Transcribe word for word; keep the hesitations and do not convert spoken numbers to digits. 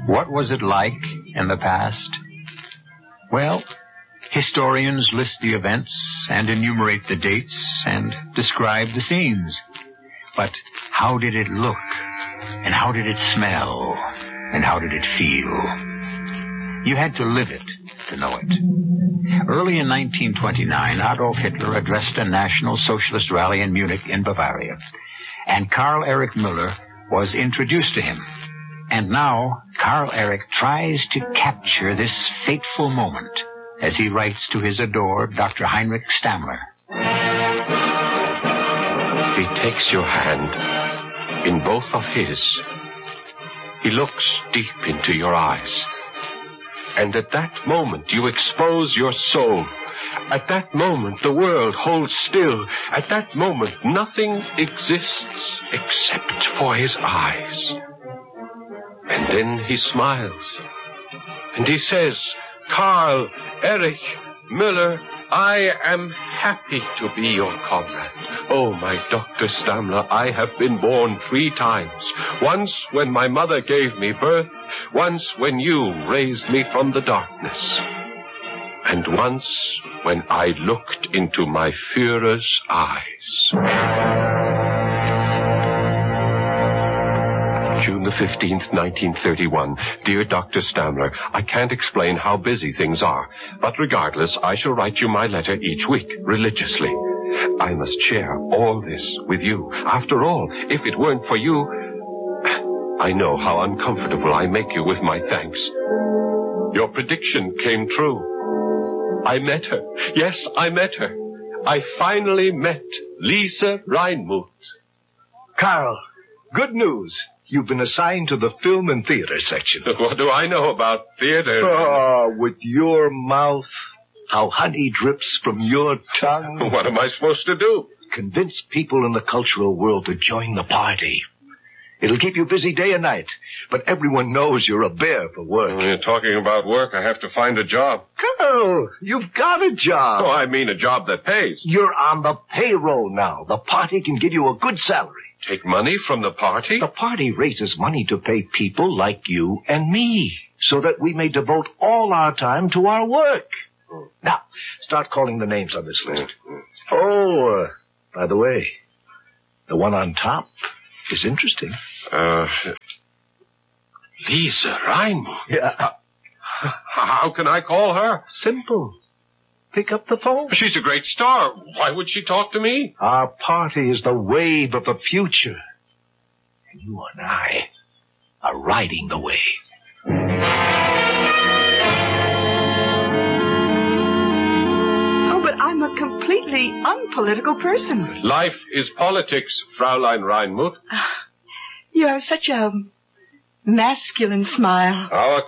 What was it like in the past? Well, historians list the events and enumerate the dates and describe the scenes. But how did it look? And how did it smell? And how did it feel? You had to live it to know it. Early in nineteen twenty-nine, Adolf Hitler addressed a National Socialist rally in Munich in Bavaria, and Karl Erich Müller was introduced to him. And now, Karl Erich tries to capture this fateful moment as he writes to his adored Doctor Heinrich Stammler. He takes your hand in both of his. He looks deep into your eyes. And at that moment, you expose your soul. At that moment, the world holds still. At that moment, nothing exists except for his eyes. And then he smiles. And he says, Karl Erich Müller, I am happy to be your comrade. Oh, my Doctor Stammler, I have been born three times. Once when my mother gave me birth, once when you raised me from the darkness, and once when I looked into my Führer's eyes. June the fifteenth, nineteen thirty-one. Dear Doctor Stammler, I can't explain how busy things are, but regardless, I shall write you my letter each week, religiously. I must share all this with you. After all, if it weren't for you, I know how uncomfortable I make you with my thanks. Your prediction came true. I met her. Yes, I met her. I finally met Lisa Reinmuth. Carl, good news. You've been assigned to the film and theater section. What do I know about theater? Oh, with your mouth, how honey drips from your tongue. What am I supposed to do? Convince people in the cultural world to join the party. It'll keep you busy day and night, but everyone knows you're a bear for work. When you're talking about work, I have to find a job. Carl, you've got a job. Oh, I mean a job that pays. You're on the payroll now. The party can give you a good salary. Take money from the party? The party raises money to pay people like you and me, so that we may devote all our time to our work. Mm. Now, start calling the names on this list. Mm. Oh, uh, by the way, the one on top is interesting. Uh, Lisa Reinmuth. Yeah. Uh, how can I call her? Simple. Pick up the phone. She's a great star. Why would she talk to me? Our party is the wave of the future. And you and I are riding the wave. Oh, but I'm a completely unpolitical person. Life is politics, Fraulein Reinmuth. You have such a masculine smile. Our